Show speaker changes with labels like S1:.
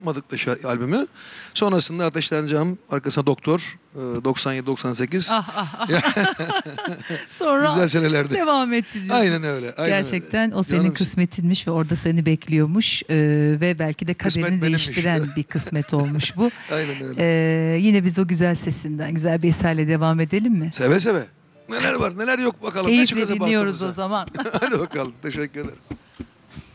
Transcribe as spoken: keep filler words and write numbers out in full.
S1: yapmadık da şa- albümü. Sonrasında Ateşleneceğim, arkasına Doktor, doksan yedi doksan sekiz.
S2: Ah ah ah. Sonra
S1: Güzel senelerde.
S2: devam etti diyorsun.
S1: Aynen öyle. Aynen
S2: Gerçekten
S1: öyle.
S2: o senin
S1: Canım,
S2: kısmetinmiş ve orada seni bekliyormuş. Ee, ve belki de
S1: Kısmet
S2: kaderini
S1: benimmiş.
S2: değiştiren bir kısmet olmuş bu.
S1: Aynen öyle.
S2: Ee, yine biz o güzel sesinden güzel bir eserle devam edelim mi?
S1: Seve seve. Neler var neler yok bakalım. Ne
S2: Keyifle
S1: çıkarsa
S2: dinliyoruz
S1: bahtımıza.
S2: o zaman.
S1: Hadi bakalım. Teşekkür ederim.